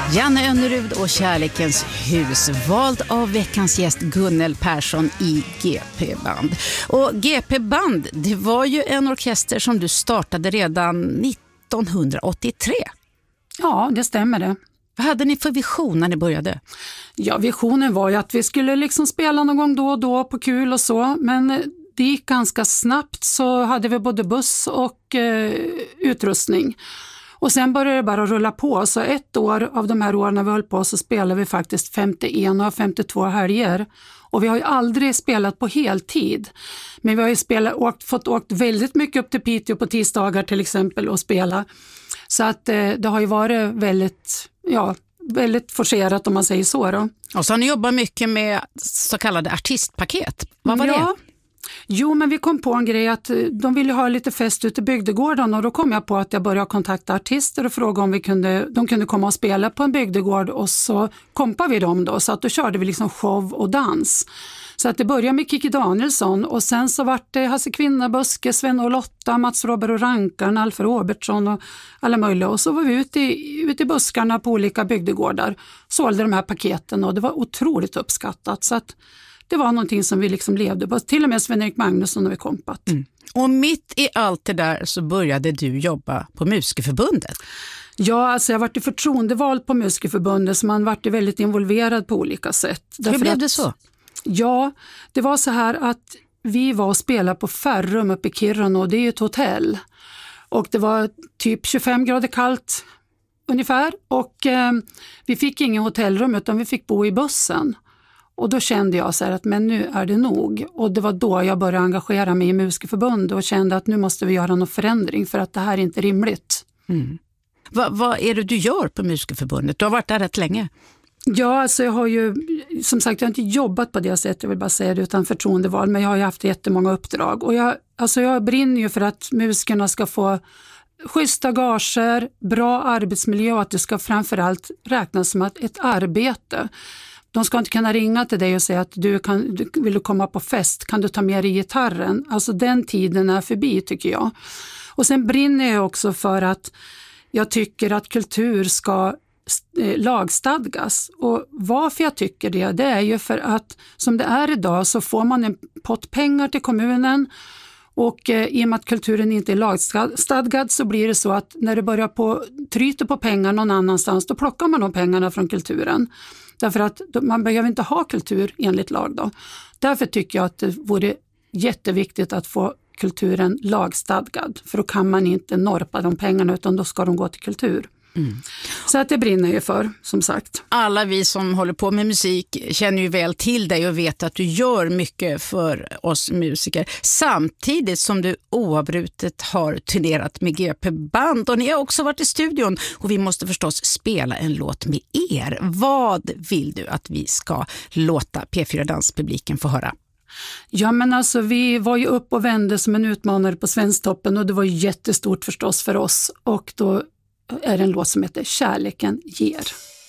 Janne Önnerud och Kärlekens hus, vald av veckans gäst Gunnel Persson i GP-band. Och GP-band, det var ju en orkester som du startade redan 1983. Ja, det stämmer det. Vad hade ni för vision när ni började? Ja, visionen var ju att vi skulle liksom spela någon gång då och då på kul och så, men det gick ganska snabbt, så hade vi både buss och utrustning. Och sen började det bara rulla på, så ett år av de här åren när vi höll på så spelade vi faktiskt 51 och 52 helger. Och vi har ju aldrig spelat på heltid, men vi har ju fått åkt väldigt mycket upp till Piteå på tisdagar till exempel och spela. Så att det har ju varit väldigt forcerat om man säger så då. Och så har ni jobbat mycket med så kallade artistpaket. Vad var det? Jo, men vi kom på en grej att de ville ha lite fest ute i bygdegården, och då kom jag på att jag började kontakta artister och fråga om de kunde komma och spela på en bygdegård, och så kompade vi dem då, så att då körde vi liksom show och dans. Så att det började med Kiki Danielsson, och sen så vart det Hasse Kvinnabuske, Sven och Lotta, Mats Robert och Rankarn, Alfred Robertsson och alla möjliga. Och så var vi ute i buskarna på olika bygdegårdar, sålde de här paketen, och det var otroligt uppskattat. Så att det var någonting som vi liksom levde på. Till och med Sven-Erik Magnusson har vi kompat. Mm. Och mitt i allt det där så började du jobba på Musikerförbundet. Ja, alltså jag har varit förtroendevald på Musikerförbundet, så man varit väldigt involverad på olika sätt. Hur blev det så? Ja, det var så här att vi var och spelade på Färrum uppe i Kiruna, och det är ju ett hotell. Och det var typ 25 grader kallt ungefär, och vi fick ingen hotellrum utan vi fick bo i bussen. Och då kände jag så här att men nu är det nog. Och det var då jag började engagera mig i Musikerförbundet och kände att nu måste vi göra någon förändring, för att det här är inte rimligt. Mm. Vad är det du gör på Musikerförbundet? Du har varit där rätt länge. Ja, alltså jag har ju, som sagt, jag har inte jobbat på det sättet, jag vill bara säga det, utan förtroendeval, men jag har ju haft jättemånga uppdrag. Och jag brinner ju för att musikerna ska få schyssta gager, bra arbetsmiljö, och att det ska framförallt räknas som ett arbete. De ska inte kunna ringa till dig och säga att vill du komma på fest, kan du ta med dig gitarren? Alltså den tiden är förbi, tycker jag. Och sen brinner jag också för att jag tycker att kultur ska lagstadgas. Och varför jag tycker det är ju för att som det är idag så får man en pott pengar till kommunen, och i och med att kulturen inte är lagstadgad så blir det så att när det börjar tryta på pengar någon annanstans, då plockar man de pengarna från kulturen. Därför att man behöver inte ha kultur enligt lag då. Därför tycker jag att det vore jätteviktigt att få kulturen lagstadgad. För då kan man inte norpa de pengarna, utan då ska de gå till kultur. Mm. Så att det brinner ju för, som sagt. Alla vi som håller på med musik känner ju väl till dig och vet att du gör mycket för oss musiker. Samtidigt som du oavbrutet har turnerat med GP-band, och ni har också varit i studion, och vi måste förstås spela en låt med er. Vad vill du att vi ska låta P4 Danspubliken få höra? Ja, men alltså vi var ju upp och vände som en utmanare på Svensktoppen, och det var jättestort förstås för oss, och då är det en låt som heter Kärleken ger.